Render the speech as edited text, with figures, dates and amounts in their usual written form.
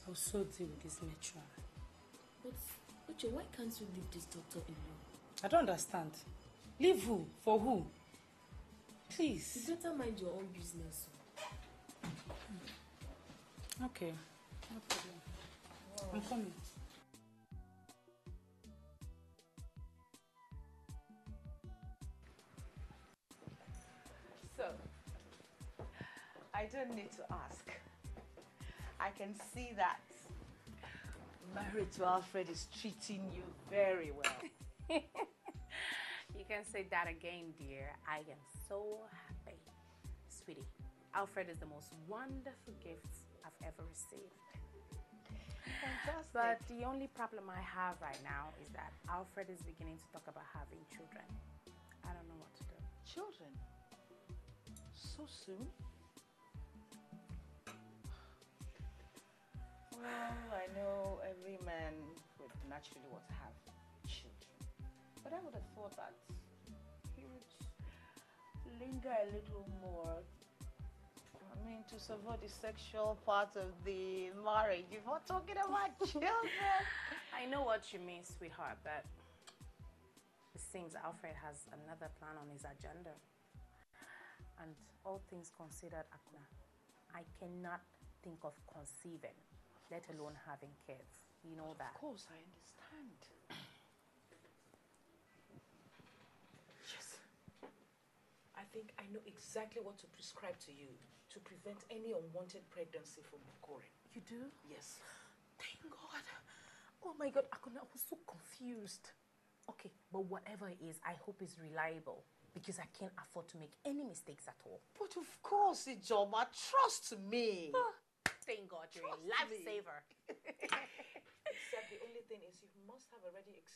I'll so deal with this matron. But, Uche, why can't you leave this doctor alone? I don't understand. Leave who? For who? Please. You better mind your own business. Okay. No problem. Wow. I'm coming. So, I don't need to ask. I can see that married to Alfred is treating you very well. You can say that again, dear. I am so happy. Sweetie, Alfred is the most wonderful gift I've ever received. Fantastic. But the only problem I have right now is that Alfred is beginning to talk about having children. I don't know what to do. Children? So soon? Well, I know every man would naturally want to have children. But I would have thought that he would linger a little more. I mean, to survive the sexual part of the marriage before talking about children. I know what you mean, sweetheart, but it seems Alfred has another plan on his agenda. And all things considered, Akuna, I cannot think of conceiving, let alone having kids. You know that. Of course, I understand. Yes. I think I know exactly what to prescribe to you to prevent any unwanted pregnancy from occurring. You do? Yes. Thank God. Oh my God, Akuna, I was so confused. Okay, but whatever it is, I hope it's reliable because I can't afford to make any mistakes at all. But of course, Ijoma, trust me. Thank God you're a Trust me. lifesaver. Except the only thing is you must have already